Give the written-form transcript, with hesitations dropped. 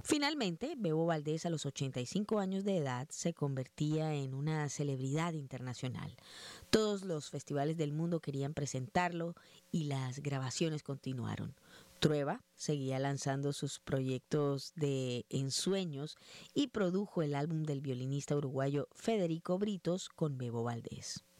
Finalmente, Bebo Valdés a los 85 años de edad se convertía en una celebridad internacional. Todos los festivales del mundo querían presentarlo y las grabaciones continuaron. Trueba seguía lanzando sus proyectos de ensueños y produjo el álbum del violinista uruguayo Federico Britos con Bebo Valdés.